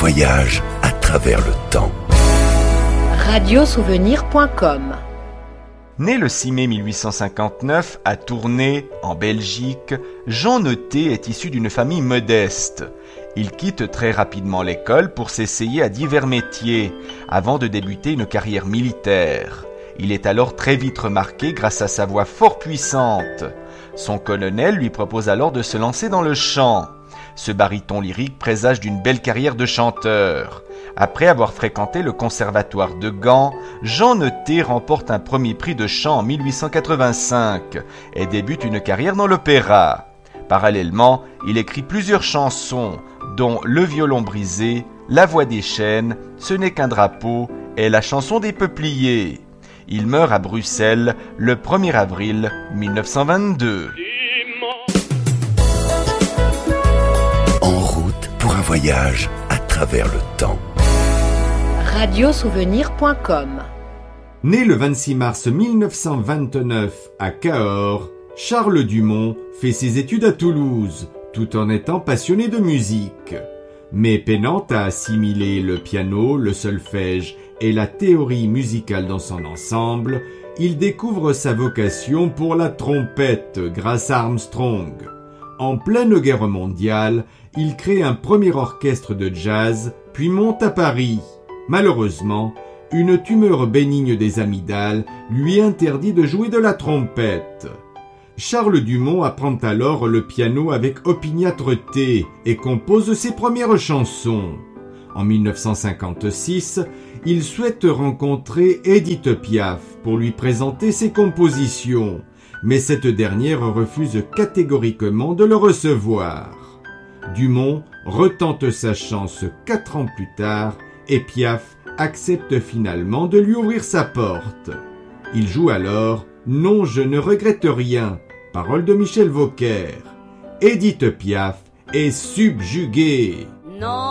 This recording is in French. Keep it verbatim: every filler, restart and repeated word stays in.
voyage à travers le temps. radiosouvenir point com. Né le six mai mille huit cent cinquante-neuf à Tournai, en Belgique, Jean Neuté est issu d'une famille modeste. Il quitte très rapidement l'école pour s'essayer à divers métiers, avant de débuter une carrière militaire. Il est alors très vite remarqué grâce à sa voix fort puissante. Son colonel lui propose alors de se lancer dans le chant. Ce baryton lyrique présage d'une belle carrière de chanteur. Après avoir fréquenté le conservatoire de Gand, Jean Neuté remporte un premier prix de chant en mille huit cent quatre-vingt-cinq et débute une carrière dans l'opéra. Parallèlement, il écrit plusieurs chansons, dont Le violon brisé, La voix des chênes, Ce n'est qu'un drapeau et La chanson des peupliers. Il meurt à Bruxelles le premier avril mille neuf cent vingt-deux. En route pour un voyage à travers le temps. radiosouvenir point com. Né le vingt-six mars mille neuf cent vingt-neuf à Cahors, Charles Dumont fait ses études à Toulouse, tout en étant passionné de musique. Mais peinant à assimiler le piano, le solfège et la théorie musicale dans son ensemble, il découvre sa vocation pour la trompette grâce à Armstrong. En pleine guerre mondiale, il crée un premier orchestre de jazz, puis monte à Paris. Malheureusement, une tumeur bénigne des amygdales lui interdit de jouer de la trompette. Charles Dumont apprend alors le piano avec opiniâtreté et compose ses premières chansons. En mille neuf cent cinquante-six, il souhaite rencontrer Édith Piaf pour lui présenter ses compositions, mais cette dernière refuse catégoriquement de le recevoir. Dumont retente sa chance quatre ans plus tard et Piaf accepte finalement de lui ouvrir sa porte. Il joue alors « Non, je ne regrette rien », parole de Michel Vauquer. Édith Piaf est subjuguée. Non.